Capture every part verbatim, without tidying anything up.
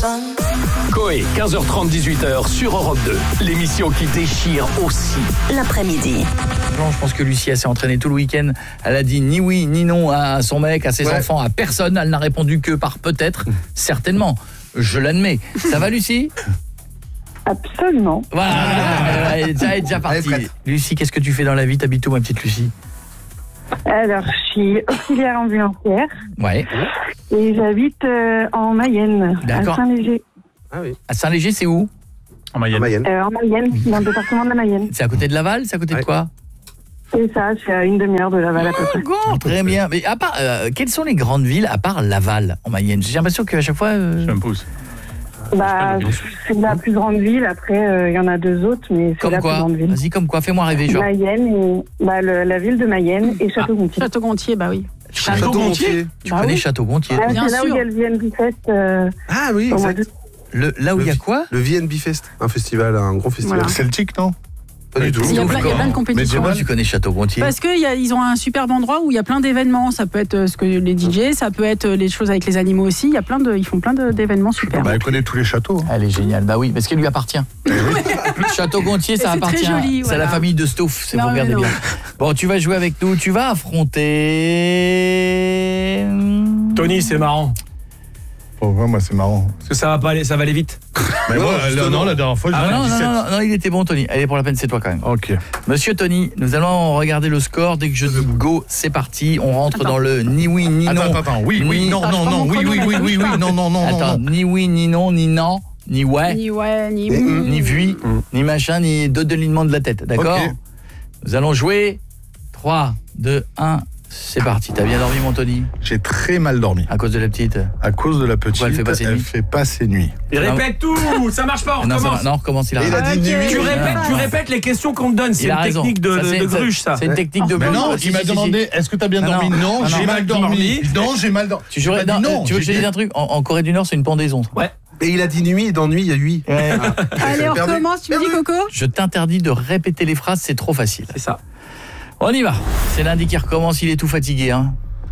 Coé, quinze heures trente, dix-huit heures sur Europe deux. L'émission qui déchire aussi l'après-midi. Non, je pense que Lucie, elle s'est entraînée tout le week-end. Elle a dit ni oui ni non à son mec, à ses ouais. enfants, à personne. Elle n'a répondu que par peut-être, certainement. Je l'admets. Ça va, Lucie ? Absolument. Voilà, ah, elle est déjà, elle est déjà partie. Lucie, qu'est-ce que tu fais dans la vie ? T'habites où, ma petite Lucie ? Alors, je suis auxiliaire ambulancière. Ouais. Et j'habite euh, en Mayenne, D'accord. à Saint-Léger. Ah oui. À Saint-Léger, c'est où ? En Mayenne. En Mayenne, euh, en Mayenne, dans le département de la Mayenne. C'est à côté de Laval ? C'est à côté ouais. de quoi ? C'est ça, c'est à une demi-heure de Laval à peu près. Oh, très bien. Mais à part, euh, quelles sont les grandes villes à part Laval en Mayenne ? J'ai l'impression qu'à chaque fois... Euh... Je me pousse. Bah, c'est la plus grande ville. Après, il euh, y en a deux autres, mais c'est comme la quoi plus grande ville. Vas-y, comme quoi ? Fais-moi rêver, genre. Mayenne, et, bah, le, la ville de Mayenne et Château-Gontier. Ah. Château-Gontier, bah oui. Château-Gontier. Tu bah connais oui. Château-Gontier ? Ah, Bien c'est là sûr. où il y a le V N B Fest. Euh, ah oui, exact. Le, là où il y a quoi ? Le V N B Fest, un festival, un gros festival. Voilà. Celtique, non ? Pas du tout. Il y a plein, il y a plein de compétitions. Mais comment tu connais Château-Gontier ? Parce qu'ils ont un superbe endroit où il y a plein d'événements. Ça peut être ce que les D J, ça peut être les choses avec les animaux aussi. Il y a plein de, ils font plein de, d'événements super. Bah, elle connaît tous les châteaux. Elle est géniale. Bah oui, parce qu'elle lui appartient. Château-Gontier, ça c'est appartient. joli, c'est voilà. la famille de Stouff, si non, vous regardez non. bien. Bon, tu vas jouer avec nous. Tu vas affronter... Tony, c'est marrant. Pourquoi moi c'est marrant? Parce que ça va pas aller, ça va aller vite. Mais moi, non, non, la dernière fois, je ah, non, dix-sept. non, non, non, il était bon, Tony. Allez, pour la peine, c'est toi quand même. Ok. Monsieur Tony, nous allons regarder le score. Dès que je dis go, c'est parti. On rentre attends. dans le ni oui ni non. Attends, attends, attends. Oui, oui, ni... non, attends, non, non, oui, oui, oui, oui, oui, non, non, non, attends, non. ni oui ni non, ni non, ni ouais, Ni ouais, ni ni, oui. ni vui, Mm. ni machin, ni deux délinements de la tête. D'accord? Ok. Nous allons jouer. trois, deux, un. C'est parti. T'as bien dormi, mon Tony? J'ai très mal dormi. À cause de la petite? À cause de la petite, elle fait pas ses elle nuits fait pas ses nuits. Il répète tout, ça marche pas, on non, ça recommence. va, non, on recommence. Il a, Et il a dit Ok. nuit. Tu répètes, tu non. répètes les questions qu'on te donne, c'est Il a une raison. technique de, Ça, de, c'est- de ça- gruche, ça. C'est une technique de Mais gruche. non, Si, il m'a si, si, demandé, est-ce que t'as bien Ah, dormi? non. Non, Ah, j'ai non. mal dormi. dormi. Non, j'ai mal dormi. Tu, jouerais- non, non, tu veux que je te j'ai- dise un truc? En, en Corée du Nord, c'est une pendaison. Ouais. Et il a dit nuit, et dans nuit, il y a huit. Ouais. Allez, on perdu. recommence, tu me dis Coco? Je t'interdis de répéter les phrases, c'est trop facile. C'est ça. On y va. C'est lundi qui recommence, il est tout fatigué. Hein.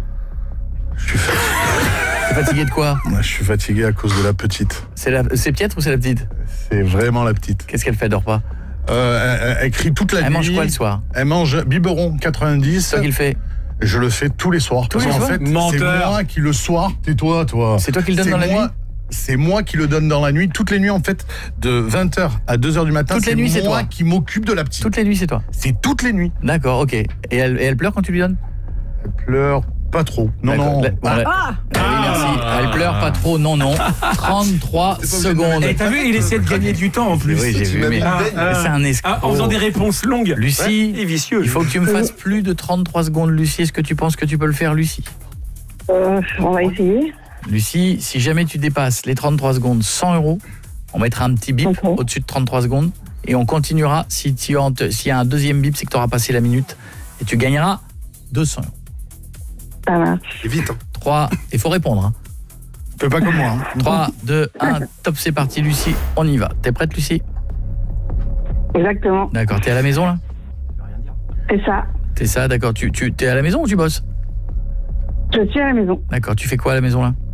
Je suis fatigué. T'es fatigué de quoi? Moi, je suis fatigué à cause de la petite. C'est la... c'est Pietre ou c'est la petite? C'est vraiment la petite. Qu'est-ce qu'elle fait? Elle dort pas? Euh, elle, elle crie toute la Elle nuit. mange quoi le soir? Elle mange biberon quatre-vingt-dix. C'est toi qui le fais? Je le fais tous les soirs. Tous les Parce qu'en soirs fait, c'est Menteur. moi qui le soir, tais-toi, toi. C'est toi qui le donnes C'est dans la moi- nuit? C'est moi qui le donne dans la nuit. Toutes les nuits, en fait, de vingt heures à deux heures du matin, Toutes les c'est nuits, c'est moi toi. qui m'occupe de la petite. Toutes les nuits, c'est toi? C'est toutes les nuits. D'accord, ok. Et elle, et elle pleure quand tu lui donnes? Elle pleure pas trop. Non, D'accord. non. La- voilà. Ah, Ah oui, merci. Elle pleure pas trop, non, non. trente-trois secondes. Et t'as vu, il essaie de gagner du temps en plus. Oui, j'ai Tu vu, m'as mais mis une Ah, baigne. ah. c'est un escroc. Ah, en faisant des réponses longues. Lucie, Ouais, il est vicieux. il faut que tu me fasses plus de trente-trois secondes, Lucie. Est-ce que tu penses que tu peux le faire, Lucie? Euh, on va essayer. Lucie, si jamais tu dépasses les trente-trois secondes, cent euros, on mettra un petit bip Ok. au-dessus de trente-trois secondes et on continuera. Si tu en te- s'il y a un deuxième bip, c'est que tu auras passé la minute et tu gagneras deux cents euros. Ça marche. Et vite. Hein. trois, il faut répondre. Hein. Fais pas comme moi. Hein. trois, deux, un, top, c'est parti, Lucie, on y va. T'es prête, Lucie? Exactement. D'accord, t'es à la maison là? C'est ça. T'es ça, d'accord. Tu, tu t'es à la maison ou tu bosses? Je suis à la maison. D'accord, tu fais quoi à la maison là?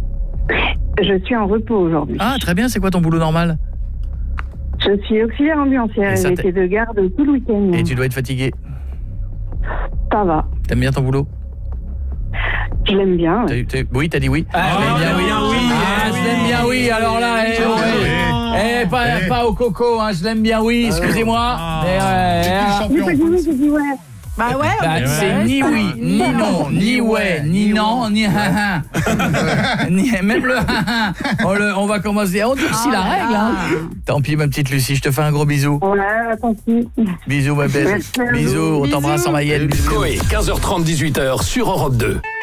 Je suis en repos aujourd'hui. Ah, très bien, c'est quoi ton boulot normal? Je suis auxiliaire ambulancière Et et ça j'ai t'est- été de garde tout le week-end. Et tu dois être fatigué. Ça va. T'aimes bien ton boulot? Je l'aime bien. T'as ouais. eu- t'as eu- Oui, t'as dit oui. Ah, Je l'aime bien, oui, oui. oui. Ah, je l'aime bien, oui. Alors là, eh, Ah, ouais. oui. Eh, pas, Eh. pas au coco, hein. Je l'aime bien, oui. Excusez-moi. Ah. Eh, ouais, T'es eh, qui le ah. Oui, champion j'ai dit oui, j'ai dit ouais. bah ouais. Bah, ouais, c'est ouais, ni ça- oui, ni non, ni ouais, ni non, ni ha ha. Ni- Même le ha ha. On, le- on va commencer. On durcit la règle, hein. Tant pis, ma petite Lucie, je te fais un gros bisou. Ouais, tant pis. Bisous, ma belle. Merci à vous. Bisous, on t'embrasse en Mayenne. Bisous. Coé, quinze heures trente, dix-huit heures sur Europe deux.